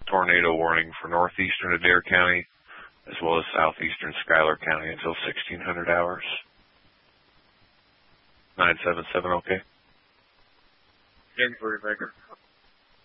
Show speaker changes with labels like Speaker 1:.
Speaker 1: tornado warning for northeastern Adair County as well as southeastern Schuyler County until 1600 hours. 977, okay?
Speaker 2: Inquiry maker.